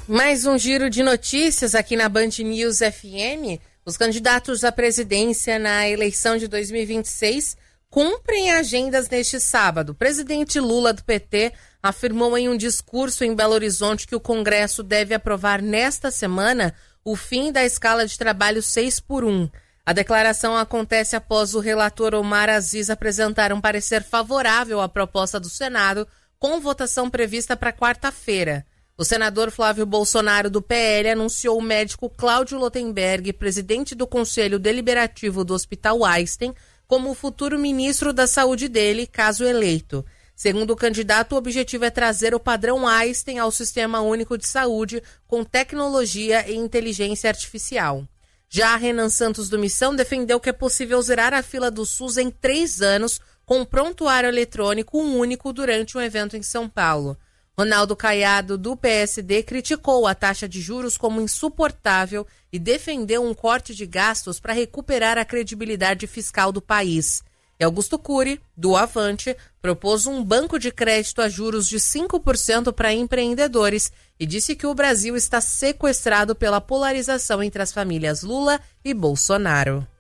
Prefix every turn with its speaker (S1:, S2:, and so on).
S1: Mais um giro de notícias aqui na Band News FM. Os candidatos à presidência na eleição de 2026 cumprem agendas neste sábado. O presidente Lula, do PT, afirmou em um discurso em Belo Horizonte que o Congresso deve aprovar nesta semana o fim da escala de trabalho 6x1. A declaração acontece após o relator Omar Aziz apresentar um parecer favorável à proposta do Senado, com votação prevista para quarta-feira. O senador Flávio Bolsonaro, do PL, anunciou o médico Cláudio Lotenberg, presidente do Conselho Deliberativo do Hospital Einstein, como o futuro ministro da Saúde dele, caso eleito. Segundo o candidato, o objetivo é trazer o padrão Einstein ao Sistema Único de Saúde com tecnologia e inteligência artificial. Já Renan Santos, do Missão, defendeu que é possível zerar a fila do SUS em 3 anos com um prontuário eletrônico único durante um evento em São Paulo. Ronaldo Caiado, do PSD, criticou a taxa de juros como insuportável e defendeu um corte de gastos para recuperar a credibilidade fiscal do país. E Augusto Cury, do Avante, propôs um banco de crédito a juros de 5% para empreendedores e disse que o Brasil está sequestrado pela polarização entre as famílias Lula e Bolsonaro.